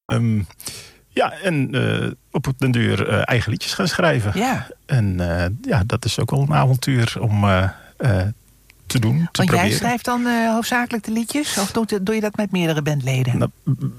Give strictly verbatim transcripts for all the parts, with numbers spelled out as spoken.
Um, ja, en uh, op den duur uh, eigen liedjes gaan schrijven. Ja. En uh, ja, dat is ook wel een avontuur om uh, uh, te doen, te Want proberen. jij schrijft dan uh, hoofdzakelijk de liedjes? Of doe, doe je dat met meerdere bandleden? Nou,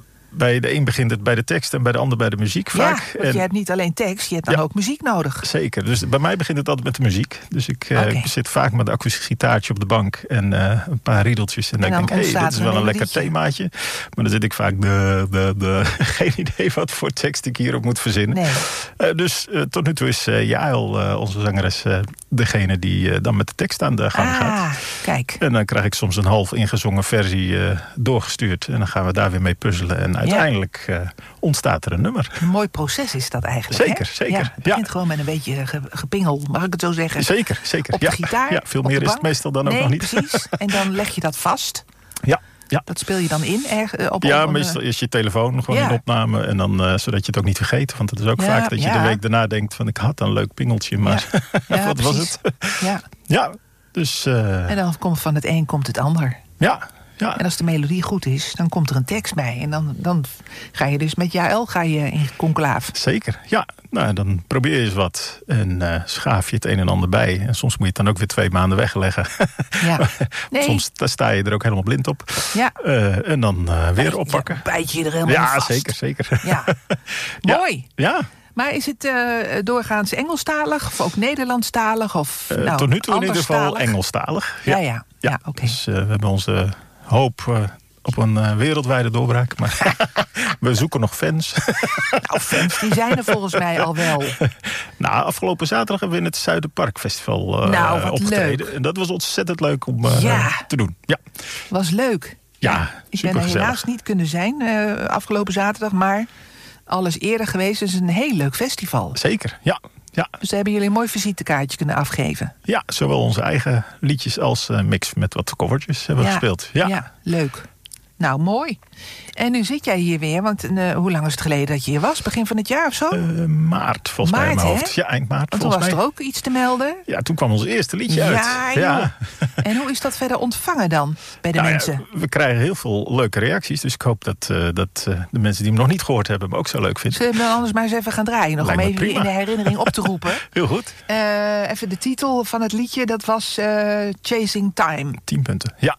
bij de een begint het bij de tekst en bij de ander bij de muziek vaak. Ja, want en, je hebt niet alleen tekst, je hebt dan ja, ook muziek nodig. Zeker, dus bij mij begint het altijd met de muziek. Dus ik uh, okay. zit vaak met een akoestisch gitaartje op de bank en uh, een paar riedeltjes. En, en dan denk ik, hé, hey, dit is wel een, een lekker liedje. Themaatje. Maar dan zit ik vaak, de, de, de, geen idee wat voor tekst ik hierop moet verzinnen. Nee. Uh, dus uh, tot nu toe is uh, Jaël, uh, onze zangeres, uh, degene die uh, dan met de tekst aan de gang ah, gaat. Kijk. En dan krijg ik soms een half ingezongen versie uh, doorgestuurd. En dan gaan we daar weer mee puzzelen. En uiteindelijk uh, ontstaat er een nummer. Een mooi proces is dat eigenlijk. Zeker, hè? zeker. Ja, het begint ja. gewoon met een beetje ge- gepingel, mag ik het zo zeggen? Zeker, zeker. Op de ja. gitaar, ja, veel op meer de is bank. het meestal dan ook nee, nog niet. Precies. En dan leg je dat vast. Ja. Ja. Dat speel je dan in? Erg, op, ja, op, meestal is je telefoon gewoon ja. in opname. En dan, uh, zodat je het ook niet vergeet. Want het is ook ja, vaak dat je ja. de week daarna denkt van ik had een leuk pingeltje. Maar ja. Ja, wat precies. was het? Ja. Ja, dus... Uh, en dan komt van het een komt het ander. Ja, ja. En als de melodie goed is, dan komt er een tekst bij. En dan, dan ga je dus met Jaël ga je in conclave. Zeker, ja. Nou, dan probeer je eens wat. En uh, schaaf je het een en ander bij. En soms moet je het dan ook weer twee maanden wegleggen. Ja. Nee. Soms sta je er ook helemaal blind op. Ja. Uh, en dan uh, weer bijt, oppakken. Ja, bijt je er helemaal ja, vast. Zeker, zeker. Ja. Mooi. Ja. Maar is het uh, doorgaans Engelstalig of ook Nederlandstalig? Of, uh, nou, tot nu toe in ieder geval Engelstalig. Ja, ja. ja. ja, ja oké. Okay. Dus uh, we hebben onze hoop uh, op een uh, wereldwijde doorbraak. Maar we zoeken nog fans. Nou, fans die zijn er volgens mij al wel. Nou, afgelopen zaterdag hebben we in het Zuiderparkfestival uh, nou, wat opgetreden. leuk. En dat was ontzettend leuk om uh, ja. te doen. Ja, was leuk. Ja, ja ik ben er helaas niet kunnen zijn uh, afgelopen zaterdag, maar alles eerder geweest. Het is een heel leuk festival. Zeker, ja. Ja. Dus daar hebben jullie een mooi visitekaartje kunnen afgeven. Ja, zowel onze eigen liedjes als uh, mix met wat covertjes hebben we ja, gespeeld. Ja. ja, leuk. Nou, mooi. En nu zit jij hier weer, want uh, hoe lang is het geleden dat je hier was? Begin van het jaar of zo? Uh, maart, volgens maart, mij in mijn hoofd. Hè? Ja, eind maart. Want toen was mij. er ook iets te melden. Ja, toen kwam ons eerste liedje uit. Ja, ja. En hoe is dat verder ontvangen dan bij de nou, mensen? Ja, we krijgen heel veel leuke reacties. Dus ik hoop dat, uh, dat uh, de mensen die hem nog niet gehoord hebben hem ook zo leuk vinden. Zullen we hem anders maar eens even gaan draaien? Nog Lijkt om even prima. in de herinnering op te roepen. Heel goed. Uh, even de titel van het liedje, dat was uh, Chasing Time. Tien punten, ja.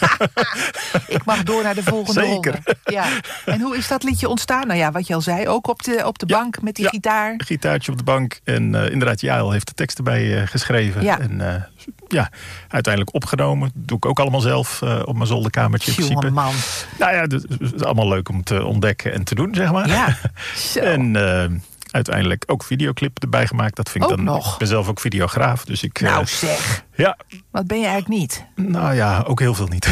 Ik mag door naar de volgende Zeker. ronde. Ja. En hoe is dat liedje ontstaan? Nou ja, wat je al zei, ook op de, op de ja, bank met die ja, gitaar. Gitaartje op de bank. En uh, inderdaad, Jaël heeft de tekst erbij uh, geschreven. Ja. En uh, ja, uiteindelijk opgenomen. Dat doe ik ook allemaal zelf uh, op mijn zolderkamertje in principe. Man. Nou ja, het is allemaal leuk om te ontdekken en te doen, zeg maar. Ja. Zo. En uh, uiteindelijk ook videoclip erbij gemaakt. Dat vind ik ook dan. nog. Ik ben zelf ook videograaf, dus ik. Nou uh, zeg. Ja. Wat ben je eigenlijk niet? Nou ja, ook heel veel niet.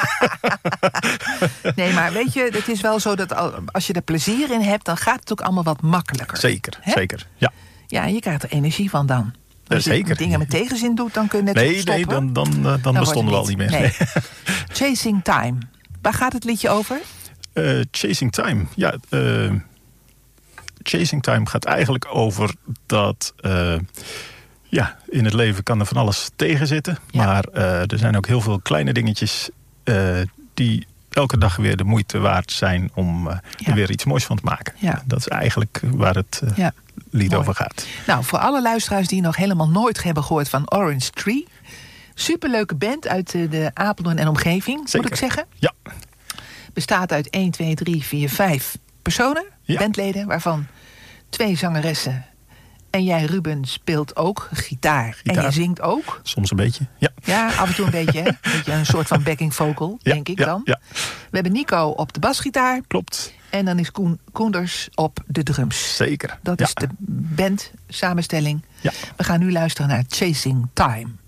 Nee, maar weet je, het is wel zo dat als je er plezier in hebt, dan gaat het ook allemaal wat makkelijker. Zeker, Hè? zeker. Ja. Ja, en je krijgt er energie van dan. Als ja, zeker. je dingen met tegenzin doet, dan kun je net nee, stoppen. Nee, dan, dan, dan, dan bestonden we al niet meer. Nee. Chasing Time. Waar gaat het liedje over? Uh, Chasing Time, ja. Uh, Chasing Time gaat eigenlijk over dat. Uh, ja, in het leven kan er van alles tegenzitten. Ja. Maar uh, er zijn ook heel veel kleine dingetjes uh, die elke dag weer de moeite waard zijn om uh, ja. er weer iets moois van te maken. Ja. Dat is eigenlijk waar het uh, ja. lied Mooi. over gaat. Nou, voor alle luisteraars die nog helemaal nooit hebben gehoord van Orange Tree. Superleuke band uit de Apeldoorn en omgeving, Zeker. Moet ik zeggen. Ja. Bestaat uit één, twee, drie, vier, vijf personen, ja. bandleden, waarvan twee zangeressen. En jij, Ruben, speelt ook gitaar. gitaar. En je zingt ook. Soms een beetje, ja. Ja, af en toe een beetje. Een beetje een soort van backing vocal, ja, denk ik ja, dan. Ja. We hebben Nico op de basgitaar. Klopt. En dan is Koen Koenders op de drums. Zeker. Dat ja. is de band samenstelling. Ja. We gaan nu luisteren naar Chasing Time.